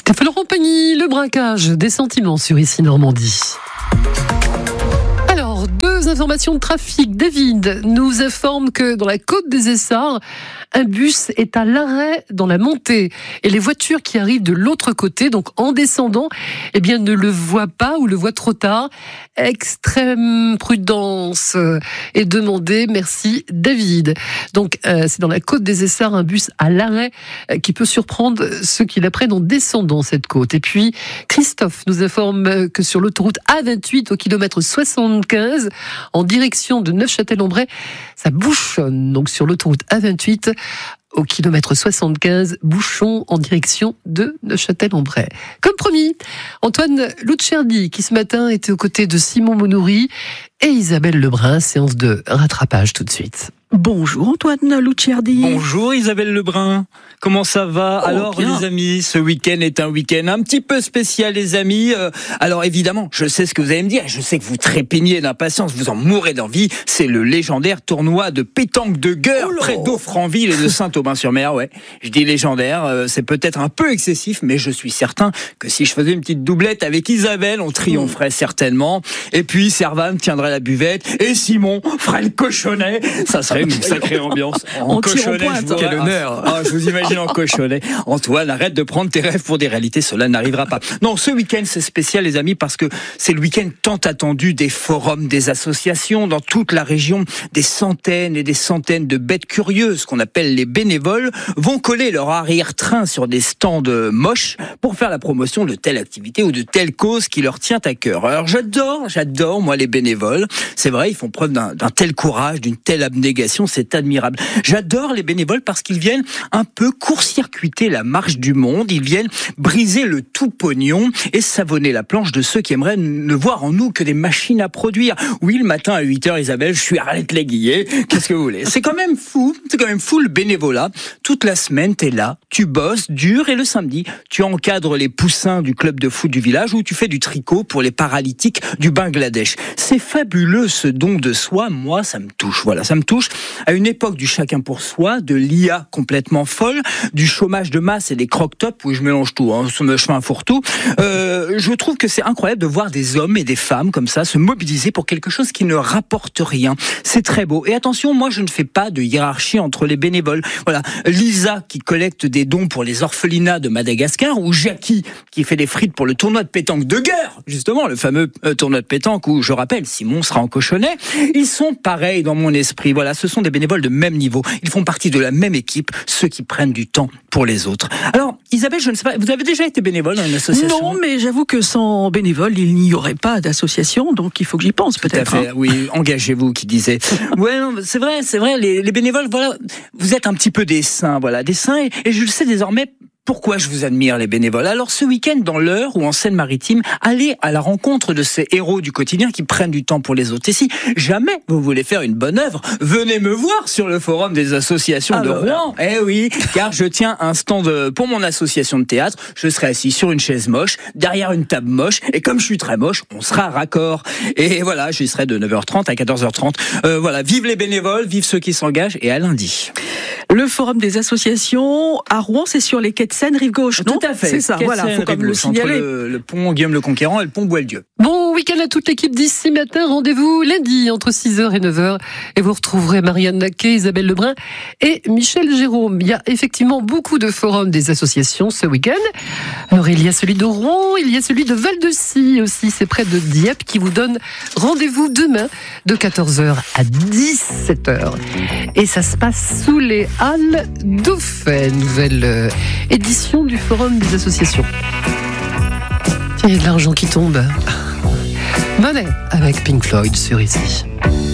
Florent Pagny, le braquage des sentiments sur Ici Normandie. Alors, deux informations de trafic. David nous informe que dans la Côte des Essarts, un bus est à l'arrêt dans la montée. Et les voitures qui arrivent de l'autre côté, donc en descendant, ne le voient pas ou le voient trop tard. Extrême prudence est demandée. Merci David. Donc, c'est dans la Côte des Essarts, un bus à l'arrêt qui peut surprendre ceux qui l'apprennent en descendant cette côte. Et puis, Christophe nous informe que sur l'autoroute A28 au kilomètre 75, en direction de Neufchâtel-en-Bray, ça bouchonne. Donc, sur l'autoroute A28, au kilomètre 75, bouchon en direction de Neufchâtel-en-Bray. Comme promis, Antoine Lucerdi, qui ce matin était aux côtés de Simon Monouri et Isabelle Lebrun, séance de rattrapage tout de suite. Bonjour Antoine Lucerdi. Bonjour Isabelle Lebrun. Comment ça va? Alors bien. Les amis, ce week-end est un week-end un petit peu spécial les amis. Alors évidemment, je sais ce que vous allez me dire. Je sais que vous trépignez d'impatience, vous en mourrez d'envie. C'est le légendaire tournoi de pétanque de gueule près d'Offranville et de Saint-Aubin-sur-Mer. Ouais, je dis légendaire, c'est peut-être un peu excessif, mais je suis certain que si je faisais une petite doublette avec Isabelle, on triompherait certainement. Et puis Servan tiendrait la buvette et Simon ferait le cochonnet. Ça serait une sacrée ambiance. En cochonnet, quel honneur. Je vous imagine en cochonnet. Antoine, arrête de prendre tes rêves pour des réalités, cela n'arrivera pas. Non, ce week-end, c'est spécial, les amis, parce que c'est le week-end tant attendu des forums, des associations, dans toute la région. Des centaines et des centaines de bêtes curieuses, qu'on appelle les bénévoles, vont coller leur arrière-train sur des stands moches pour faire la promotion de telle activité ou de telle cause qui leur tient à cœur. Alors, j'adore, moi, les bénévoles. C'est vrai, ils font preuve d'un tel courage, d'une telle abnégation. C'est admirable. J'adore les bénévoles parce qu'ils viennent un peu court-circuiter la marche du monde. Ils viennent briser le tout pognon et savonner la planche de ceux qui aimeraient ne voir en nous que des machines à produire. Oui, le matin à 8h, Isabelle, je suis Arlette Léguillet. Qu'est-ce que vous voulez? C'est quand même fou le bénévolat. Toute la semaine, t'es là, tu bosses dur et le samedi, tu encadres les poussins du club de foot du village ou tu fais du tricot pour les paralytiques du Bangladesh. C'est fabuleux ce don de soi. Moi, ça me touche. Voilà, ça me touche. À une époque du chacun pour soi, de l'IA complètement folle, du chômage de masse et des croque-tops, où je mélange tout, je fais un fourre-tout, je trouve que c'est incroyable de voir des hommes et des femmes comme ça se mobiliser pour quelque chose qui ne rapporte rien. C'est très beau. Et attention, moi je ne fais pas de hiérarchie entre les bénévoles. Voilà, Lisa qui collecte des dons pour les orphelinats de Madagascar, ou Jackie qui fait des frites pour le tournoi de pétanque de guerre, justement, le fameux tournoi de pétanque où, je rappelle, Simon sera en cochonnet. Ils sont pareils dans mon esprit. Voilà, ce sont des bénévoles de même niveau. Ils font partie de la même équipe, ceux qui prennent du temps pour les autres. Alors, Isabelle, je ne sais pas, vous avez déjà été bénévole dans une association? Non, mais j'avoue que sans bénévoles, il n'y aurait pas d'association, donc il faut que j'y pense peut-être. Tout à fait, oui, engagez-vous, qui disait. Ouais, non, c'est vrai, les bénévoles, voilà, vous êtes un petit peu des saints, et je le sais désormais. Pourquoi je vous admire, les bénévoles? Alors, ce week-end, dans l'Eure ou en Seine-Maritime, allez à la rencontre de ces héros du quotidien qui prennent du temps pour les autres. Et si jamais vous voulez faire une bonne œuvre, venez me voir sur le forum des associations de Rouen. Eh oui, car je tiens un stand pour mon association de théâtre. Je serai assis sur une chaise moche, derrière une table moche, et comme je suis très moche, on sera raccord. Et voilà, j'y serai de 9h30 à 14h30. Voilà, vive les bénévoles, vive ceux qui s'engagent, et à lundi. Le forum des associations à Rouen, c'est sur les quais de Seine, rive gauche, non? Tout à fait. C'est ça, voilà, faut comme le signaler. Entre le pont Guillaume le Conquérant et le pont Boieldieu. Bon week-end à toute l'équipe d'ici matin. Rendez-vous lundi entre 6h et 9h. Et vous retrouverez Marianne Naquet, Isabelle Lebrun et Michel Jérôme. Il y a effectivement beaucoup de forums des associations ce week-end. Alors, il y a celui de Rouen, il y a celui de Val-de-Scie aussi. C'est près de Dieppe qui vous donne rendez-vous demain de 14h à 17h. Et ça se passe sous les Halles Dauphin. Nouvelle édition du Forum des associations. Il y a de l'argent qui tombe. Money avec Pink Floyd sur Ici.